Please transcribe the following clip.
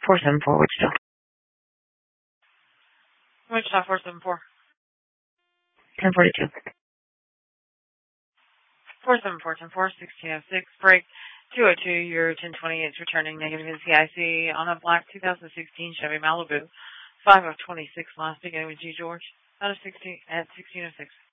474 Wichita. Wichita 474. 1042. 474, 1606, break 202, you're 1028, returning negative NCIC on a black 2016 Chevy Malibu, 5 of 26, last beginning with G. George, at 1606.